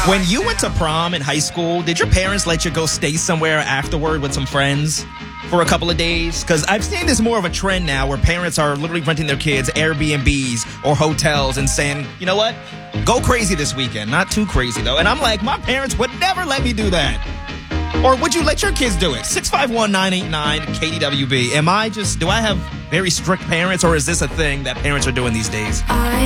When you went to prom in high school, did your parents let you go stay somewhere afterward with some friends for a couple of days? Because I've seen this more of a trend now where parents are literally renting their kids Airbnbs or hotels and saying, you know what, go crazy this weekend. Not too crazy, though. And I'm like, my parents would never let me do that. Or would you let your kids do it? 651-989-KDWB. Do I have very strict parents, or is this a thing that parents are doing these days?